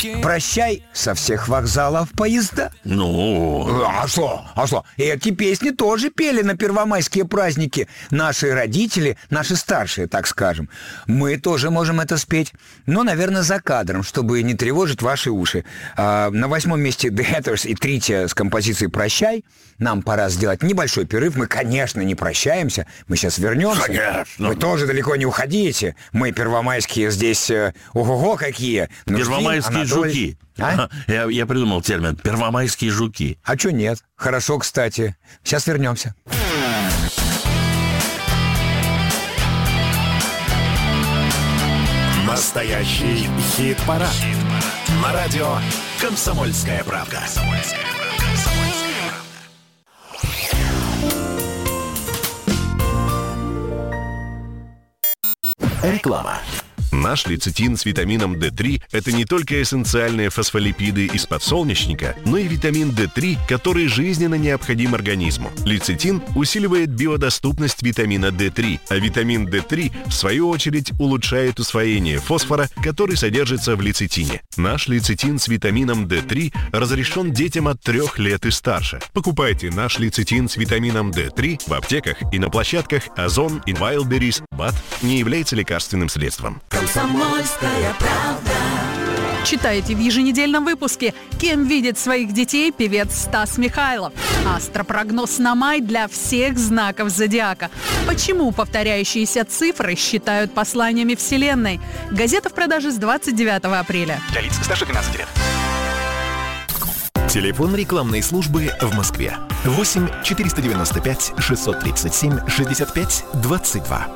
«Прощай» со всех вокзалов поезда. Ну... А что? Эти песни тоже пели на первомайские праздники. Наши родители, наши старшие, так скажем. Мы тоже можем это спеть. Но, наверное, за кадром, чтобы не тревожить ваши уши. На 8-м месте The Hatters и Трития с композицией «Прощай». Нам пора сделать небольшой перерыв. Мы, конечно, не прощаемся. Мы сейчас вернемся. Конечно. Вы тоже далеко не уходите. Мы первомайские здесь, ого-го какие. Первомайские жуки. А? Я придумал термин «первомайские жуки». А чё нет? Хорошо, кстати. Сейчас вернемся. Настоящий хит-парад. На радио «Комсомольская правда». Реклама. Наш лецитин с витамином D3 – это не только эссенциальные фосфолипиды из подсолнечника, но и витамин D3, который жизненно необходим организму. Лецитин усиливает биодоступность витамина D3, а витамин D3, в свою очередь, улучшает усвоение фосфора, который содержится в лецитине. Наш лецитин с витамином D3 разрешен детям от 3 лет и старше. Покупайте наш лецитин с витамином D3 в аптеках и на площадках Озон и Wildberries. БАД не является лекарственным средством. «Комсомольская правда». Читайте в еженедельном выпуске, кем видит своих детей певец Стас Михайлов. Астропрогноз на май для всех знаков зодиака. Почему повторяющиеся цифры считают посланиями Вселенной? Газета в продаже с 29 апреля. Для лиц старше 12 лет. Телефон рекламной службы в Москве. 8 495 637 65 22.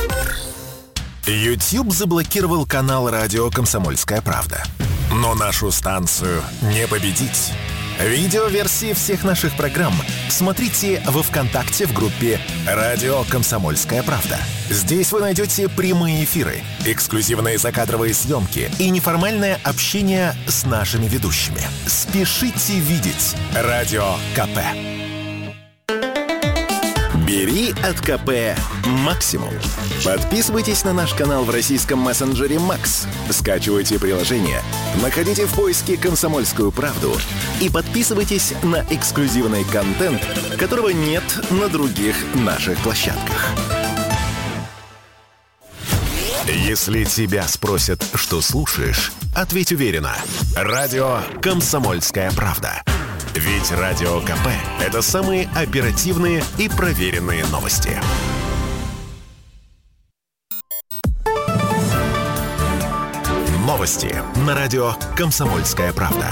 YouTube заблокировал канал радио «Комсомольская правда». Но нашу станцию не победить. Видеоверсии всех наших программ смотрите во ВКонтакте в группе «Радио Комсомольская правда». Здесь вы найдете прямые эфиры, эксклюзивные закадровые съемки и неформальное общение с нашими ведущими. Спешите видеть «Радио КП». Бери от КП максимум. Подписывайтесь на наш канал в российском мессенджере Max. Скачивайте приложение, находите в поиске «Комсомольскую правду» и подписывайтесь на эксклюзивный контент, которого нет на других наших площадках. Если тебя спросят, что слушаешь, ответь уверенно. Радио «Комсомольская правда». Ведь Радио КП – это самые оперативные и проверенные новости. Новости на радио «Комсомольская правда».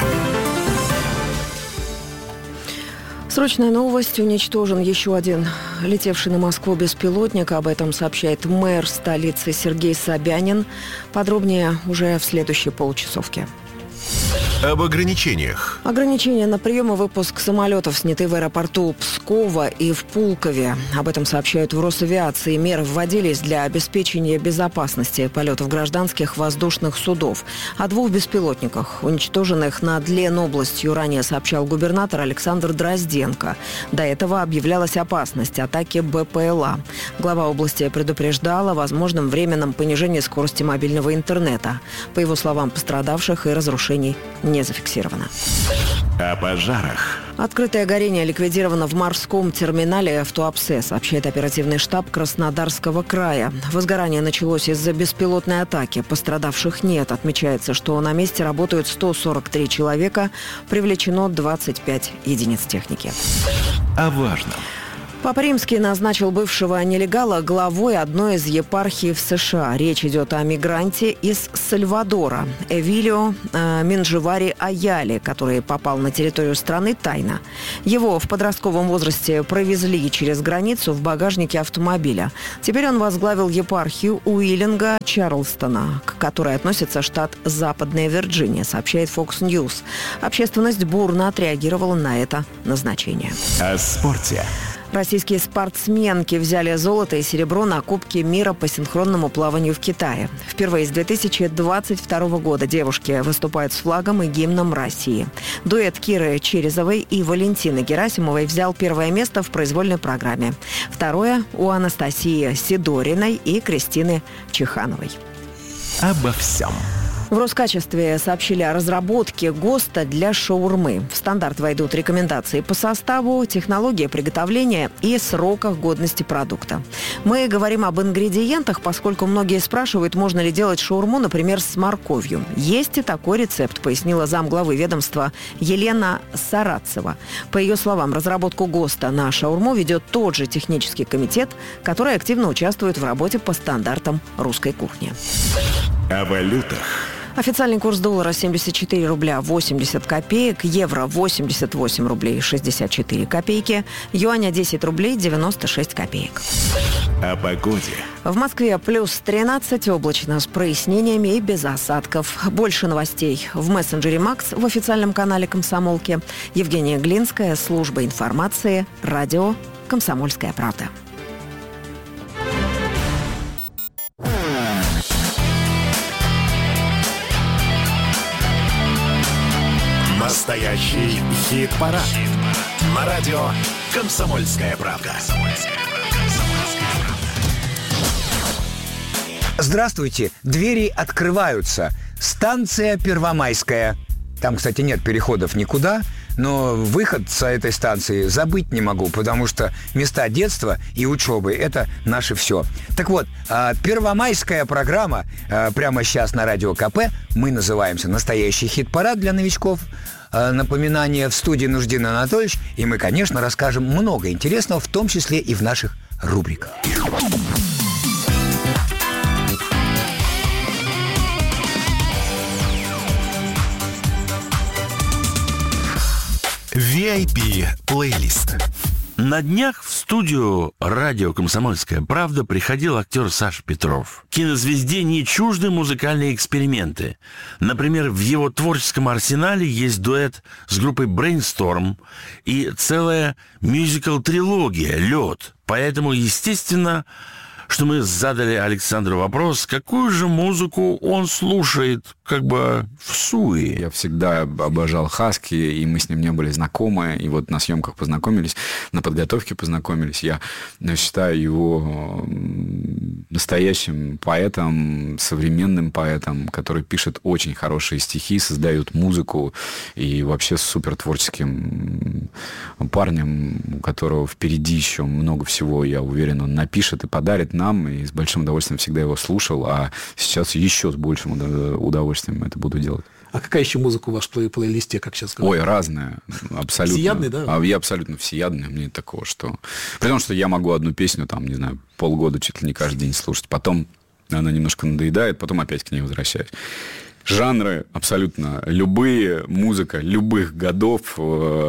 Срочная новость. Уничтожен еще один летевший на Москву беспилотник. Об этом сообщает мэр столицы Сергей Собянин. Подробнее уже в следующей получасовке. Об ограничениях. Ограничения на прием и выпуск самолетов сняты в аэропорту Пскова и в Пулкове. Об этом сообщают в Росавиации. Меры вводились для обеспечения безопасности полетов гражданских воздушных судов. О 2 беспилотниках, уничтоженных над Ленобластью, ранее сообщал губернатор Александр Дрозденко. До этого объявлялась опасность атаки БПЛА. Глава области предупреждал о возможном временном понижении скорости мобильного интернета. По его словам, пострадавших и разрушений не зафиксировано. О пожарах. Открытое горение ликвидировано в морском терминале в Туапсе, сообщает оперативный штаб Краснодарского края. Возгорание началось из-за беспилотной атаки. Пострадавших нет. Отмечается, что на месте работают 143 человека. Привлечено 25 единиц техники. О важном. Папа Римский назначил бывшего нелегала главой одной из епархий в США. Речь идет о мигранте из Сальвадора Эвилио Минжевари Аяли, который попал на территорию страны тайно. Его в подростковом возрасте провезли через границу в багажнике автомобиля. Теперь он возглавил епархию Уиллинга Чарлстона, к которой относится штат Западная Вирджиния, сообщает Fox News. Общественность бурно отреагировала на это назначение. О спорте. Российские спортсменки взяли золото и серебро на Кубке мира по синхронному плаванию в Китае. Впервые с 2022 года девушки выступают с флагом и гимном России. Дуэт Киры Черезовой и Валентины Герасимовой взял 1 место в произвольной программе. 2 у Анастасии Сидориной и Кристины Чехановой. Обо всем. В Роскачестве сообщили о разработке ГОСТа для шаурмы. В стандарт войдут рекомендации по составу, технологии приготовления и сроках годности продукта. Мы говорим об ингредиентах, поскольку многие спрашивают, можно ли делать шаурму, например, с морковью. Есть и такой рецепт, пояснила замглавы ведомства Елена Сарацева. По ее словам, разработку ГОСТа на шаурму ведет тот же технический комитет, который активно участвует в работе по стандартам русской кухни. О валютах. Официальный курс доллара 74 рубля 80 копеек, евро 88 рублей 64 копейки, юаня 10 рублей 96 копеек. О погоде. В Москве плюс 13, облачно, с прояснениями и без осадков. Больше новостей в мессенджере «Макс», в официальном канале «Комсомолки». Евгения Глинская, служба информации, радио «Комсомольская правда». Настоящий хит-парад. На радио «Комсомольская правда». Здравствуйте. Двери открываются. Станция Первомайская. Там, кстати, нет переходов никуда, но выход с этой станции забыть не могу, потому что места детства и учебы – это наше все. Так вот, первомайская программа прямо сейчас на Радио КП. Мы называемся «Настоящий хит-парад» для новичков. Напоминание, в студии Нуждин Анатольевич. И мы, конечно, расскажем много интересного, в том числе и в наших рубриках. VIP-плейлист. На днях в студию радио «Комсомольская правда» приходил актер Саша Петров. Кинозвезде не чужды музыкальные эксперименты. Например, в его творческом арсенале есть дуэт с группой Brainstorm и целая мюзикл-трилогия «Лед». Поэтому, естественно, что мы задали Александру вопрос, какую же музыку он слушает, как бы в суе. Я всегда обожал Хаски, и мы с ним не были знакомы, и вот на съемках познакомились, на подготовке познакомились. Я считаю его настоящим поэтом, современным поэтом, который пишет очень хорошие стихи, создает музыку, и вообще супер творческим парнем, у которого впереди еще много всего, я уверен, он напишет и подарит нам, и с большим удовольствием всегда его слушал, а сейчас еще с большим удовольствием это буду делать. А какая еще музыка у вас в плейлисте, как сейчас говорят? Ой, разная, абсолютно. Всеядный, да? Я абсолютно всеядный, мне такого, что... При том, что я могу одну песню, там, не знаю, полгода чуть ли не каждый день слушать, потом она немножко надоедает, потом опять к ней возвращаюсь. Жанры абсолютно любые, музыка любых годов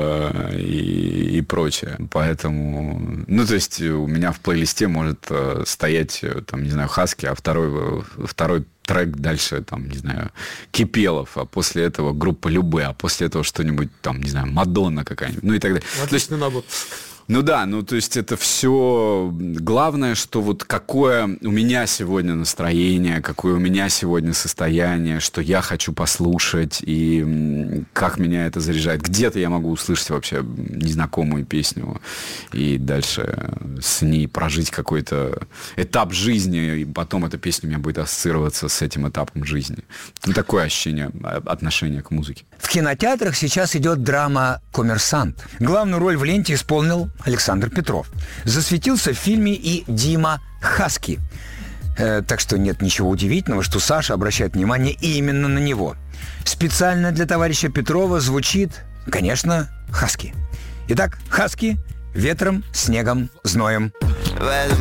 и прочее. Поэтому, то есть у меня в плейлисте может стоять, там, не знаю, Хаски, а второй трек дальше, там, не знаю, Кипелов, а после этого группа Любэ, а после этого что-нибудь, там, не знаю, Мадонна какая-нибудь, и так далее. Отличный набор. То есть это все... Главное, что вот какое у меня сегодня настроение, какое у меня сегодня состояние, что я хочу послушать, и как меня это заряжает. Где-то я могу услышать вообще незнакомую песню, и дальше с ней прожить какой-то этап жизни, и потом эта песня у меня будет ассоциироваться с этим этапом жизни. Такое ощущение, отношение к музыке. В кинотеатрах сейчас идет драма «Коммерсант». Главную роль в ленте исполнил Александр Петров. Засветился в фильме и Дима Хаски. Так что нет ничего удивительного, что Саша обращает внимание именно на него. Специально для товарища Петрова звучит, конечно, Хаски. Итак, Хаски «Ветром, снегом, зноем».